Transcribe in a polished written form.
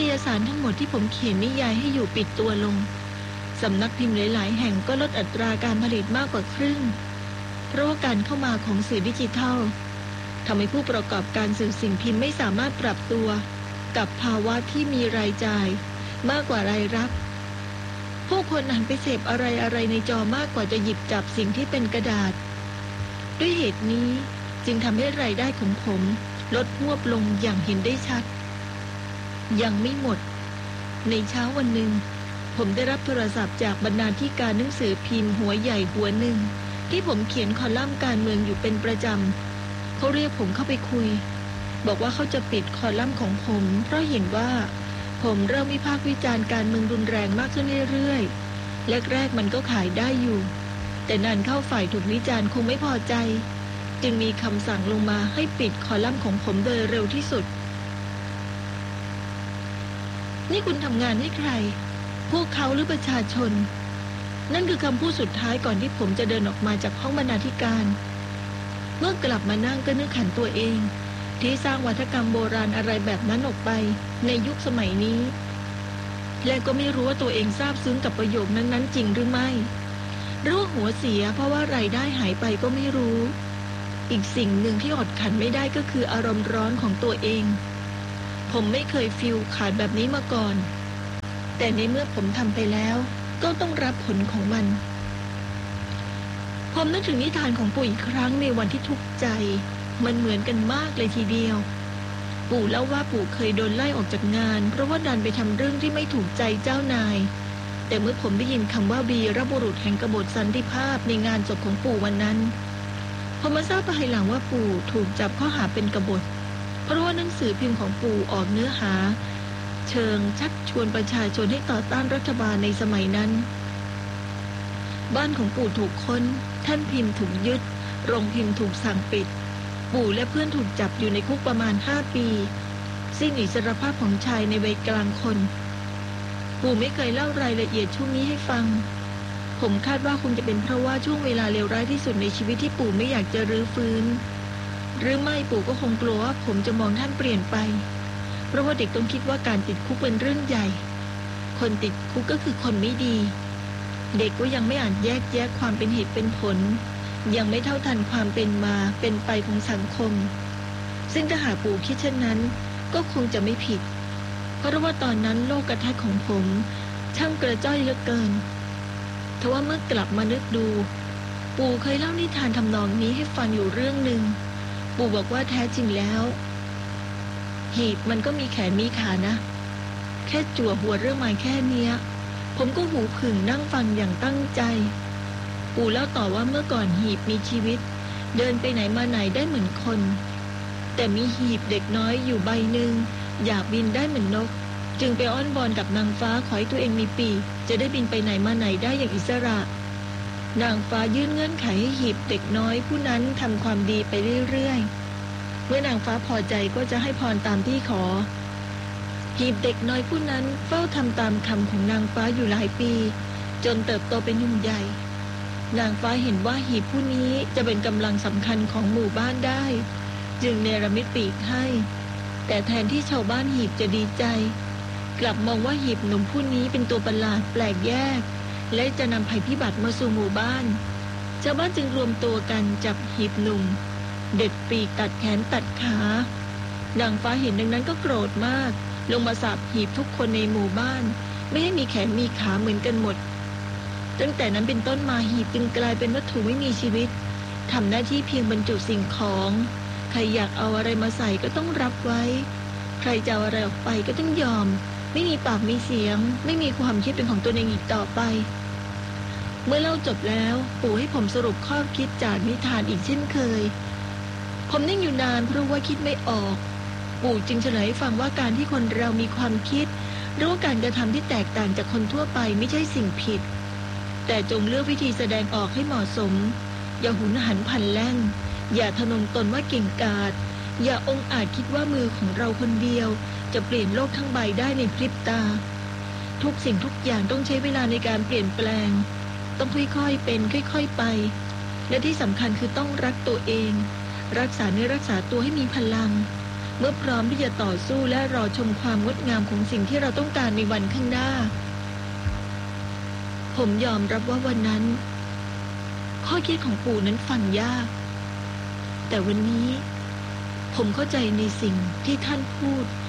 ยสารทั้งหมดที่ผมเขียนนิยายให้อยู่ปิดตัวลงสำนักพิมพ์หลายๆแห่งก็ลดอัตราการผลิตมากกว่าครึ่งเพราะว่าการเข้ามาของสื่อดิจิทัลทำให้ผู้ประกอบการสื่อสิ่งพิมพ์ไม่สามารถปรับตัวกับภาวะที่มีรายจ่ายมากกว่ารายรับผู้คนหันไปเสพอะไรในจอมากกว่าจะหยิบจับสิ่งที่เป็นกระดาษด้วยเหตุนี้จึงทำให้รายได้ของผมลดฮวบลงอย่างเห็นได้ชัดยังไม่หมดในเช้าวันหนึ่งผมได้รับโทรศัพท์จากบรรณาธิการหนังสือพิมพ์หัวใหญ่หัวหนึ่งที่ผมเขียนคอลัมน์การเมืองอยู่เป็นประจำเขาเรียกผมเข้าไปคุยบอกว่าเขาจะปิดคอลัมน์ของผมเพราะเห็นว่าผมเริ่มวิพากษ์วิจารณ์การเมืองรุนแรงมากขึ้นเรื่อยๆแรกๆมันก็ขายได้อยู่แต่นานเข้าฝ่ายถูกวิจารณ์คงไม่พอใจจึงมีคำสั่งลงมาให้ปิดคอลัมน์ของผมโดยเร็วที่สุดนี่คุณทำงานให้ใครพวกเขาหรือประชาชนนั่นคือคำพูดสุดท้ายก่อนที่ผมจะเดินออกมาจากห้องบรรณาธิการเมื่อกลับมานั่งก็นึกขันตัวเองที่สร้างวัฒกรรมโบราณอะไรแบบนั้นออกไปในยุคสมัยนี้และก็ไม่รู้ว่าตัวเองซาบซึ้งกับประโยคนั้นๆจริงหรือไม่หรือว่าหัวเสียเพราะว่ารายได้หายไปก็ไม่รู้อีกสิ่งหนึ่งที่อดขันไม่ได้ก็คืออารมณ์ร้อนของตัวเองผมไม่เคยฟีลขาดแบบนี้มาก่อนแต่ในเมื่อผมทำไปแล้วก็ต้องรับผลของมันผมนึกถึงนิทานของปู่อีกครั้งในวันที่ทุกข์ใจมันเหมือนกันมากเลยทีเดียวปู่เล่าว่าปู่เคยโดนไล่ออกจากงานเพราะว่าดันไปทำเรื่องที่ไม่ถูกใจเจ้านายแต่เมื่อผมได้ยินคำว่าวีรบุรุษแห่งกบฏสันติภาพในงานศพของปู่วันนั้นผมมาทราบภายหลังว่าปู่ถูกจับข้อหาเป็นกบฏเพราะว่าหนังสือพิมพ์ของปู่ออกเนื้อหาเชิงชักชวนประชาชนให้ต่อต้านรัฐบาลในสมัยนั้นบ้านของปู่ถูกค้นท่านพิมพ์ถูกยึดโรงพิมพ์ถูกสั่งปิดปู่และเพื่อนถูกจับอยู่ในคุกประมาณ5 ปีสิ้นอิสรภาพของชายในวัยกลางคนปู่ไม่เคยเล่ารายละเอียดช่วงนี้ให้ฟังผมคาดว่าคงจะเป็นเพราะว่าช่วงเวลาเลวร้ายที่สุดในชีวิตที่ปู่ไม่อยากจะรื้อฟื้นหรือไม่ปู่ก็คงกลัวว่าผมจะมองท่านเปลี่ยนไปเพราะว่าเด็กต้องคิดว่าการติดคุกเป็นเรื่องใหญ่คนติดคุกก็คือคนไม่ดีเด็กก็ยังไม่อาจแยกแยะความเป็นเหตุเป็นผลยังไม่เท่าทันความเป็นมาเป็นไปของสังคมซึ่งถ้าหากปู่คิดเช่นนั้นก็คงจะไม่ผิดเพราะว่าตอนนั้นโลกทัศน์ของผมช่างกระจ้อยเหลือเกินทว่าเมื่อกลับมานึกดูปู่เคยเล่านิทานทำนองนี้ให้ฟังอยู่เรื่องหนึ่งปู่บอกว่าแท้จริงแล้วหีบมันก็มีแขนมีขานะแค่จั่วหัวเรื่องมาแค่เนี้ยผมก็หูผึ่งนั่งฟังอย่างตั้งใจปู่เล่าต่อว่าเมื่อก่อนหีบมีชีวิตเดินไปไหนมาไหนได้เหมือนคนแต่มีหีบเด็กน้อยอยู่ใบหนึ่งอยากบินได้เหมือนนกจึงไปอ้อนวอนกับนางฟ้าขอให้ตัวเองมีปีกจะได้บินไปไหนมาไหนได้อย่างอิสระนางฟ้ายื่นเงื่อนไขให้หีบเด็กน้อยผู้นั้นทำความดีไปเรื่อยๆเมื่อนางฟ้าพอใจก็จะให้พรตามที่ขอหีบเด็กน้อยผู้นั้นเฝ้าทำตามคำของนางฟ้าอยู่หลายปีจนเติบโตเป็นหนุ่มใหญ่นางฟ้าเห็นว่าหีบผู้นี้จะเป็นกำลังสำคัญของหมู่บ้านได้จึงเนรมิตปีกให้แต่แทนที่ชาวบ้านหีบจะดีใจกลับมองว่าหีบหนุ่มผู้นี้เป็นตัวประหลาดแปลกแยกและจะนำภัยพิบัติมาสู่หมู่บ้านชาวบ้านจึงรวมตัวกันจับหีบหนุ่มเด็ดปีกตัดแขนตัดขานางฟ้าเห็นดังนั้นก็โกรธมากลงมาสาปหีบทุกคนในหมู่บ้านไม่ให้มีแขนมีขาเหมือนกันหมดตั้งแต่นั้นเป็นต้นมาหีบจึงกลายเป็นวัตถุไม่มีชีวิตทำหน้าที่เพียงบรรจุสิ่งของใครอยากเอาอะไรมาใส่ก็ต้องรับไว้ใครจะเอาอะไรออกไปก็ต้องยอมไม่มีปากมีเสียงไม่มีความคิดเป็นของตัวเองอีกต่อไปเมื่อเล่าจบแล้วปู่ให้ผมสรุปข้อคิดจากนิทานอีกเช่นเคยผมนิ่งอยู่นานเพราะว่าคิดไม่ออกปู่จึงเฉลยให้ฟังว่าการที่คนเรามีความคิดหรือว่าการกระทำที่แตกต่างจากคนทั่วไปไม่ใช่สิ่งผิดแต่จงเลือกวิธีแสดงออกให้เหมาะสมอย่าหุนหันพลันแล่นอย่าทะนงตนว่าเก่งกาจอย่าองอาจคิดว่ามือของเราคนเดียวจะเปลี่ยนโลกทั้งใบได้ในพริบตาทุกสิ่งทุกอย่างต้องใช้เวลาในการเปลี่ยนแปลงต้องค่อยๆเป็นค่อยๆไปและที่สำคัญคือต้องรักตัวเองรักษาเนื้อรักษาตัวให้มีพลังเมื่อพร้อมที่จะต่อสู้และรอชมความงดงามของสิ่งที่เราต้องการในวันข้างหน้าผมยอมรับว่าวันนั้นข้อคิดของปู่นั้นฟังยากแต่วันนี้ผมเข้าใจในสิ่งที่ท่านพูด